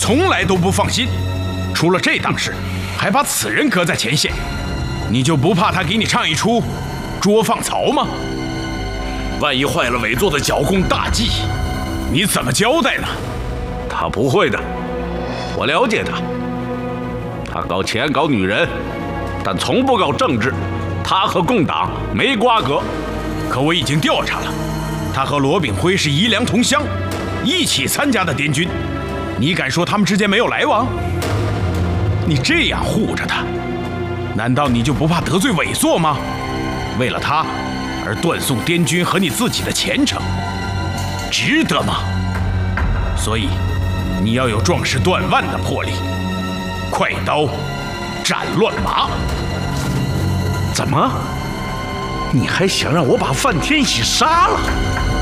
从来都不放心，出了这档事，还把此人搁在前线，你就不怕他给你唱一出捉放曹吗？ 万一坏了位座的剿共大计， 你怎么交代呢？ 他不会的，我了解他。他搞钱搞女人，但从不搞政治。他和共党没瓜葛。 可我已经调查了，他和罗炳辉是姨娘同乡，一起参加的滇军。你敢说他们之间没有来往？你这样护着他，难道你就不怕得罪位座吗？为了他而断送滇军和你自己的前程，值得吗？所以你要有壮士断腕的魄力，快刀斩乱麻。 怎么？你还想让我把范天喜杀了？